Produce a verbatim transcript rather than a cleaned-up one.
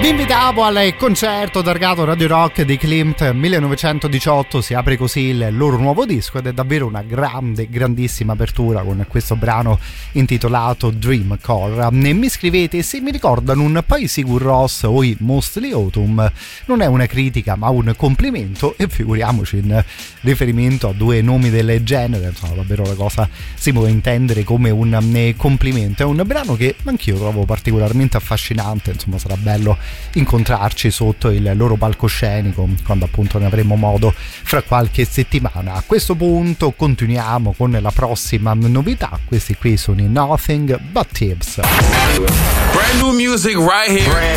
Vi invitavo al concerto targato Radio Rock di Klimt millenovecentodiciotto, si apre così il loro nuovo disco ed è davvero una grande, grandissima apertura con questo brano intitolato Dream Core. Mi scrivete se mi ricordano un po' i Sigur Rós o i Mostly Autumn, non è una critica ma un complimento, e figuriamoci in riferimento a due nomi del genere, insomma davvero la cosa si può intendere come un complimento. È un brano che anch'io trovo particolarmente affascinante, insomma sarà bello incontrarci sotto il loro palcoscenico quando appunto ne avremo modo fra qualche settimana. A questo punto continuiamo con la prossima novità. Questi qui sono i Nothing But Thieves. Brand new music right here.